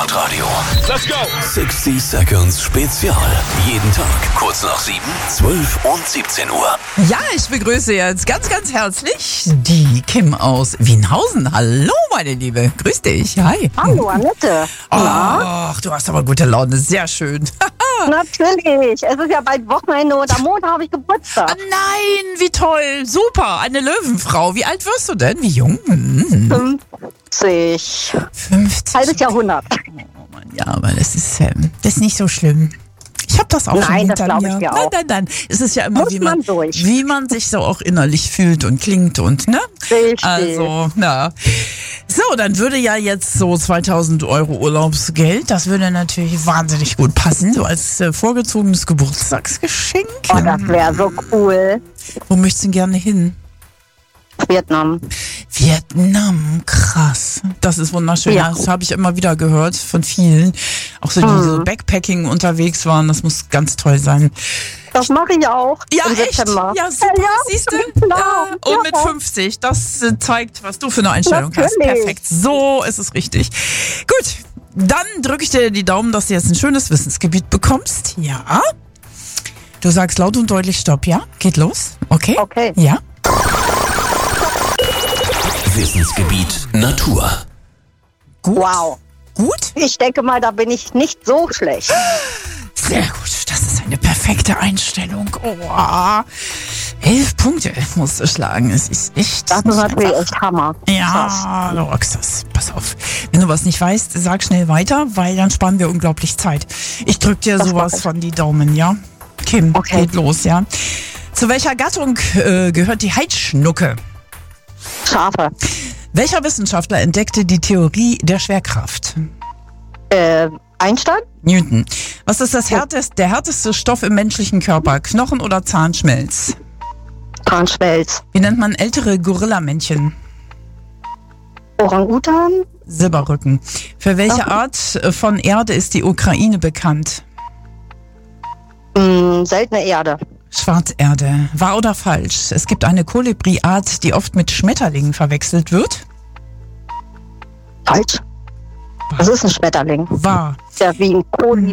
Chartradio. Let's go! 60 Seconds Spezial. Jeden Tag kurz nach 7, 12 und 17 Uhr. Ja, ich begrüße jetzt ganz, ganz herzlich die Kim aus Wienhausen. Hallo, meine Liebe. Grüß dich. Hi. Hallo, Annette. Ach, du hast aber gute Laune. Sehr schön. Natürlich. Es ist ja bald Wochenende und am Montag habe ich Geburtstag. Nein, wie toll. Super. Eine Löwenfrau. Wie alt wirst du denn? Wie jung? 50. 50. Halbes Jahrhundert. Oh Mann, ja, aber das ist nicht so schlimm. Ich habe das auch schon Nein, das hinter glaube mir. ich mir auch. Nein. Es ist ja immer, Muss man durch. wie man sich so auch innerlich fühlt und klingt und, ne? Richtig. Also, na. So, dann würde ja jetzt so 2000 Euro Urlaubsgeld, das würde natürlich wahnsinnig gut passen, so als vorgezogenes Geburtstagsgeschenk. Oh, das wäre so cool. Wo möchtest du denn gerne hin? Vietnam. Vietnam, krass. Das ist wunderschön. Ja. Das habe ich immer wieder gehört von vielen. Auch so, die so Backpacking unterwegs waren. Das muss ganz toll sein. Das mache ich auch. Ja, im echt? September. Ja, super. Ja, Siehst du? genau. Ja. Und Ja. mit 50. Das zeigt, was du für eine Einstellung hast. Natürlich. Perfekt. So ist es richtig. Gut. Dann drücke ich dir die Daumen, dass du jetzt ein schönes Wissensgebiet bekommst. Ja. Du sagst laut und deutlich Stopp, ja? Geht los. Okay? Okay. Ja. Wissensgebiet Natur. Gut. Wow. Gut? Ich denke mal, da bin ich nicht so schlecht. Sehr gut, das ist eine perfekte Einstellung. Oh, 11 Punkte musst du schlagen. Es ist echt. Das ist nicht natürlich einfach. echt Hammer. Ja, du rockst das. Pass auf. Wenn du was nicht weißt, sag schnell weiter, weil dann sparen wir unglaublich Zeit. Ich drück dir Das sowas mach ich. von die Daumen, ja? Kim, Okay. geht los, ja? Zu welcher Gattung gehört die Heidschnucke? Schafe. Welcher Wissenschaftler entdeckte die Theorie der Schwerkraft? Einstein? Newton. Was ist der härteste Stoff im menschlichen Körper? Knochen oder Zahnschmelz? Zahnschmelz. Wie nennt man ältere Gorillamännchen? Orang-Utan? Silberrücken. Für welche Art von Erde ist die Ukraine bekannt? Seltene Erde. Schwarzerde. Wahr oder falsch? Es gibt eine Kolibriart, die oft mit Schmetterlingen verwechselt wird. Falsch. Das ist ein Schmetterling. Wahr. Der wie ein Kolibri.